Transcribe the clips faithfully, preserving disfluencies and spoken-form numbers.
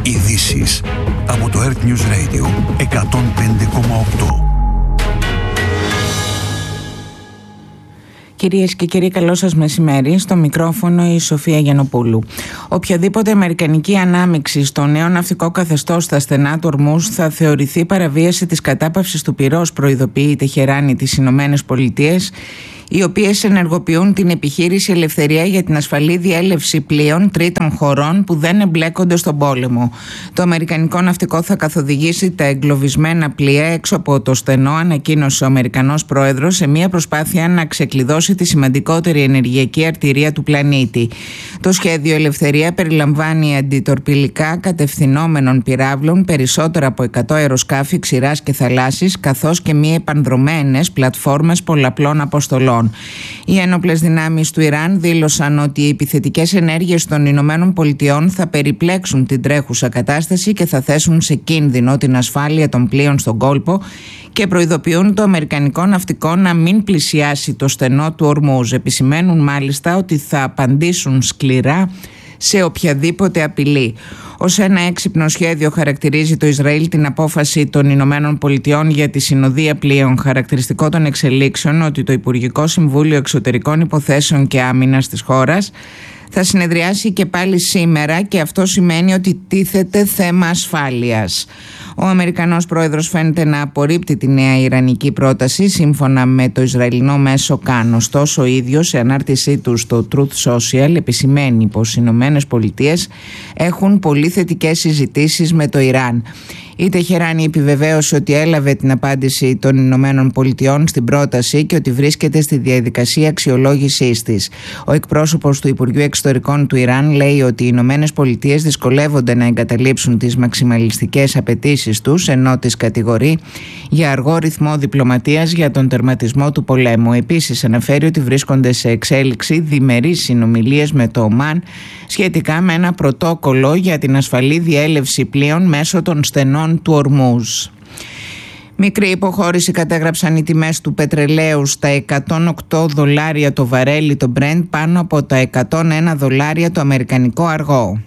Ειδήσεις από το Earth News Radio εκατόν πέντε κόμμα οκτώ. Κυρίες και κύριοι, καλό σας μεσημέρι. Στο μικρόφωνο η Σοφία Γιαννοπούλου. Οποιαδήποτε αμερικανική ανάμειξη στο νέο ναυτικό καθεστώς στα στενά του Ορμούζ θα θεωρηθεί παραβίαση της κατάπαυσης του πυρός, προειδοποιεί η Τεχεράνη τις Ηνωμένες Πολιτείες, οι οποίες ενεργοποιούν την επιχείρηση Ελευθερία για την ασφαλή διέλευση πλοίων τρίτων χωρών που δεν εμπλέκονται στον πόλεμο. Το αμερικανικό ναυτικό θα καθοδηγήσει τα εγκλωβισμένα πλοία έξω από το στενό, ανακοίνωσε ο Αμερικανός πρόεδρος, σε μια προσπάθεια να ξεκλειδώσει τη σημαντικότερη ενεργειακή αρτηρία του πλανήτη. Το σχέδιο Ελευθερία περιλαμβάνει αντιτορπιλικά κατευθυνόμενων πυράβλων, περισσότερα από εκατό αεροσκάφη ξηράς και θαλάσσης, καθώς και μη επανδρομένες πλατφόρμες πολλαπλών αποστολών. Οι ένοπλες δυνάμεις του Ιράν δήλωσαν ότι οι επιθετικές ενέργειες των Ηνωμένων Πολιτειών θα περιπλέξουν την τρέχουσα κατάσταση και θα θέσουν σε κίνδυνο την ασφάλεια των πλοίων στον κόλπο και προειδοποιούν το αμερικανικό ναυτικό να μην πλησιάσει το στενό του Ορμούζ. Επισημαίνουν μάλιστα ότι θα απαντήσουν σκληρά σε οποιαδήποτε απειλή. Ως ένα έξυπνο σχέδιο χαρακτηρίζει το Ισραήλ την απόφαση των Ηνωμένων Πολιτειών για τη συνοδεία πλοίων. Χαρακτηριστικό των εξελίξεων ότι το Υπουργικό Συμβούλιο Εξωτερικών Υποθέσεων και Άμυνας της χώρας θα συνεδριάσει και πάλι σήμερα και αυτό σημαίνει ότι τίθεται θέμα ασφάλειας. Ο Αμερικανός πρόεδρος φαίνεται να απορρίπτει τη νέα ιρανική πρόταση σύμφωνα με το Ισραηλινό μέσο Καν. Ωστόσο, ο ίδιος σε ανάρτησή του στο Truth Social επισημαίνει πως οι Ηνωμένες Πολιτείες έχουν πολύ θετικές συζητήσεις με το Ιράν. Η Τεχεράνη επιβεβαίωσε ότι έλαβε την απάντηση των Ηνωμένων Πολιτειών στην πρόταση και ότι βρίσκεται στη διαδικασία αξιολόγησής της. Ο εκπρόσωπος του Υπουργείου Εξωτερικών του Ιράν λέει ότι οι Ηνωμένες Πολιτείες δυσκολεύονται να εγκαταλείψουν τις μαξιμαλιστικές απαιτήσεις τους, ενώ τις κατηγορεί για αργό ρυθμό διπλωματίας για τον τερματισμό του πολέμου. Επίσης, αναφέρει ότι βρίσκονται σε εξέλιξη διμερείς συνομιλίες με το Ομάν σχετικά με ένα πρωτόκολλο για την ασφαλή διέλευση πλοίων μέσω των στενών του Ορμούζ. Μικρή υποχώρηση κατέγραψαν οι τιμές του πετρελαίου στα εκατόν οκτώ δολάρια το βαρέλι το Brent, πάνω από τα εκατόν ένα δολάρια το αμερικανικό αργό.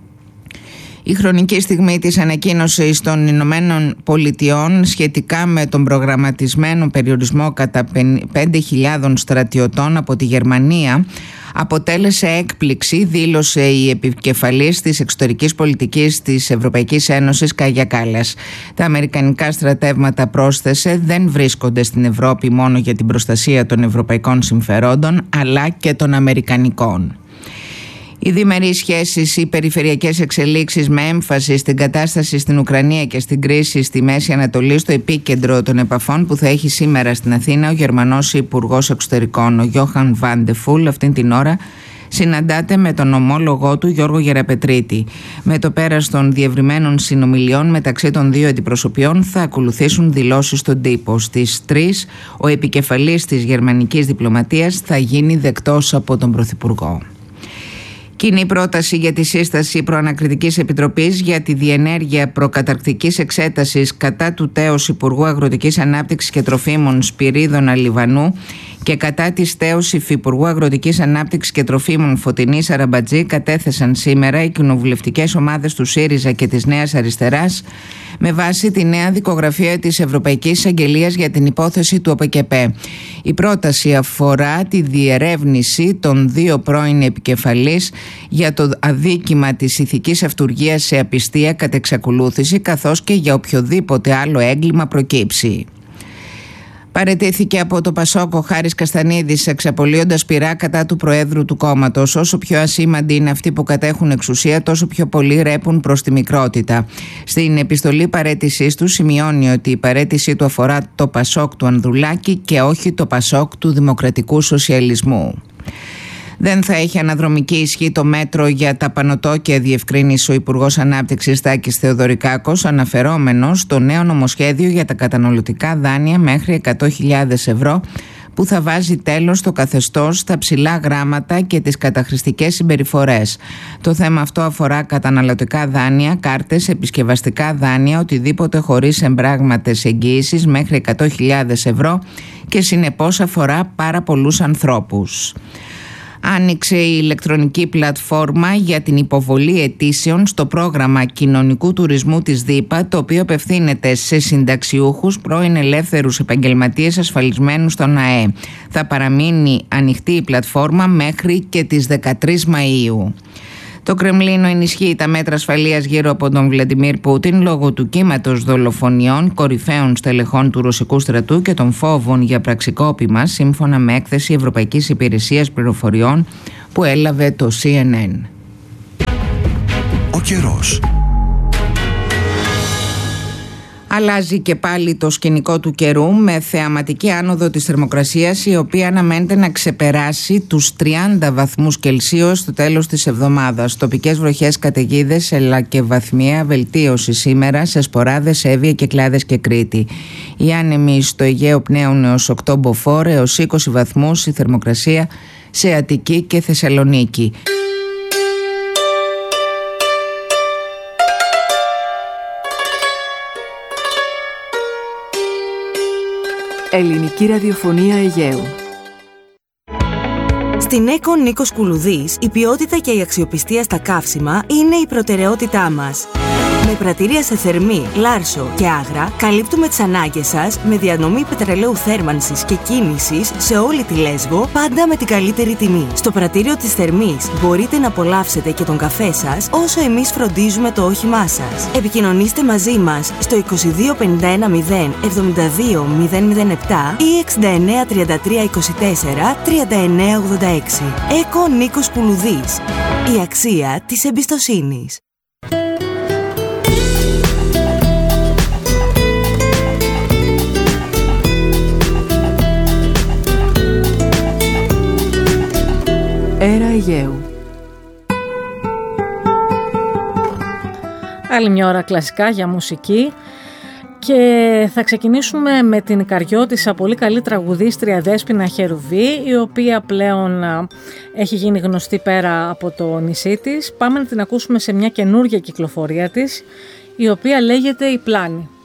Η χρονική στιγμή της ανακοίνωσης των Ηνωμένων Πολιτειών σχετικά με τον προγραμματισμένο περιορισμό κατά πέντε χιλιάδες στρατιωτών από τη Γερμανία αποτέλεσε έκπληξη, δήλωσε η επικεφαλής της εξωτερικής πολιτικής της Ευρωπαϊκής Ένωσης Κάγια Κάλλας. Τα αμερικανικά στρατεύματα, πρόσθεσε, δεν βρίσκονται στην Ευρώπη μόνο για την προστασία των ευρωπαϊκών συμφερόντων, αλλά και των αμερικανικών. Οι διμερείς σχέσεις, οι περιφερειακές εξελίξεις με έμφαση στην κατάσταση στην Ουκρανία και στην κρίση στη Μέση Ανατολή στο επίκεντρο των επαφών που θα έχει σήμερα στην Αθήνα ο Γερμανός Υπουργός Εξωτερικών, ο Γιόχαν Βαν ντε Φούλ, αυτήν την ώρα συναντάται με τον ομόλογό του Γιώργο Γεραπετρίτη. Με το πέρας των διευρυμένων συνομιλιών μεταξύ των δύο αντιπροσωπιών θα ακολουθήσουν δηλώσεις στον τύπο. Στις τρεις ο επικεφαλής της γερμανικής διπλωματίας θα γίνει δεκτός από τον Πρωθυπουργό. Κοινή πρόταση για τη σύσταση προανακριτικής επιτροπής για τη διενέργεια προκαταρκτικής εξέτασης κατά του τέως Υπουργού Αγροτικής Ανάπτυξης και Τροφίμων Σπυρίδωνα Λιβανού και κατά της τέως Υφυπουργού Αγροτικής Ανάπτυξης και Τροφίμων Φωτεινής Αραμπατζή κατέθεσαν σήμερα οι κοινοβουλευτικές ομάδες του ΣΥΡΙΖΑ και της Νέας Αριστεράς με βάση τη νέα δικογραφία της Ευρωπαϊκής Εισαγγελίας για την υπόθεση του ΟΠΕΚΕΠΕ. Η πρόταση αφορά τη διερεύνηση των δύο πρώην επικεφαλής για το αδίκημα της ηθικής αυτουργίας σε απιστία κατ' εξακολούθηση, καθώς και για οποιοδήποτε άλλο έγκλημα προκύψει. Παραιτήθηκε από το Πασόκ ο Χάρης Καστανίδης, εξαπολύοντας πειρά κατά του Προέδρου του κόμματος. Όσο πιο ασήμαντοι είναι αυτοί που κατέχουν εξουσία, τόσο πιο πολύ ρέπουν προς τη μικρότητα. Στην επιστολή παραίτησής του σημειώνει ότι η παραίτησή του αφορά το Πασόκ του Ανδρουλάκη και όχι το Πασόκ του Δημοκρατικού Σοσιαλισμού. Δεν θα έχει αναδρομική ισχύ το μέτρο για τα πανωτόκια, διευκρίνησε ο Υπουργός Ανάπτυξης Τάκης Θεοδωρικάκος, αναφερόμενος στο νέο νομοσχέδιο για τα καταναλωτικά δάνεια μέχρι εκατό χιλιάδες ευρώ, που θα βάζει τέλος στο καθεστώς, τα ψηλά γράμματα και τις καταχρηστικές συμπεριφορές. Το θέμα αυτό αφορά καταναλωτικά δάνεια, κάρτες, επισκευαστικά δάνεια, οτιδήποτε χωρίς εμπράγματες εγγύησεις μέχρι εκατό χιλιάδες ευρώ και συνεπώς αφορά πάρα πολλούς ανθρώπους. Άνοιξε η ηλεκτρονική πλατφόρμα για την υποβολή αιτήσεων στο πρόγραμμα κοινωνικού τουρισμού της ΔΥΠΑ, το οποίο απευθύνεται σε συνταξιούχους, πρώην ελεύθερους επαγγελματίες ασφαλισμένους στον ΑΕ. Θα παραμείνει ανοιχτή η πλατφόρμα μέχρι και τις δεκατρείς Μαΐου. Το Κρεμλίνο ενισχύει τα μέτρα ασφαλείας γύρω από τον Βλαντιμίρ Πούτιν λόγω του κύματος δολοφονιών κορυφαίων στελεχών του ρωσικού στρατού και των φόβων για πραξικόπημα, σύμφωνα με έκθεση Ευρωπαϊκής Υπηρεσίας Πληροφοριών που έλαβε το σι εν εν. Ο καιρός. Αλλάζει και πάλι το σκηνικό του καιρού με θεαματική άνοδο της θερμοκρασίας, η οποία αναμένεται να ξεπεράσει τους τριάντα βαθμούς Κελσίου στο τέλος της εβδομάδας. Τοπικές βροχές, καταιγίδες αλλά και βαθμιαία βελτίωση σήμερα σε Σποράδες, Εύβοια, Κυκλάδες και Κρήτη. Οι άνεμοι στο Αιγαίο πνέουν έως οκτώ μποφόρ, έως είκοσι βαθμούς η θερμοκρασία σε Αττική και Θεσσαλονίκη. Ελληνική ραδιοφωνία Αιγαίου. Στην ΕΚΟ Νίκος Κουλουδής, η ποιότητα και η αξιοπιστία στα καύσιμα είναι η προτεραιότητά μας. Με πρατήρια σε Θερμή, Λάρσο και Άγρα, καλύπτουμε τις ανάγκες σας με διανομή πετρελαίου θέρμανσης και κίνησης σε όλη τη Λέσβο, πάντα με την καλύτερη τιμή. Στο πρατήριο της Θερμής μπορείτε να απολαύσετε και τον καφέ σας, όσο εμείς φροντίζουμε το όχημά σας. Επικοινωνήστε μαζί μας στο είκοσι δύο πενήντα ένα μηδέν εβδομήντα δύο μηδέν μηδέν επτά ή εξήντα εννέα τριάντα τρία είκοσι τέσσερα τριάντα εννέα ογδόντα έξι. ΕΚΟ Νίκος Κουλουδής. Η αξία της εμπιστοσύνης. Έρα Αιγαίου. Άλλη μια ώρα κλασικά για μουσική και θα ξεκινήσουμε με την Καριώτισσα, πολύ καλή τραγουδίστρια Δέσποινα Χερουβή, η οποία πλέον έχει γίνει γνωστή πέρα από το νησί της. Πάμε να την ακούσουμε σε μια καινούργια κυκλοφορία της, η οποία λέγεται «Η Πλάνη».